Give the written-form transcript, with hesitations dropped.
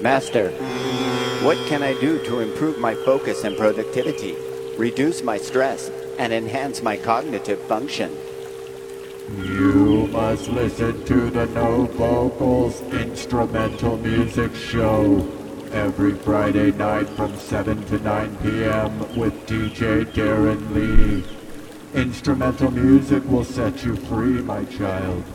Master, what can I do to improve my focus and productivity, reduce my stress, and enhance my cognitive function? You must listen to the No Vocals Instrumental Music Show every Friday night from 7 to 9 p.m. with DJ Darren Lee. Instrumental music will set you free, my child.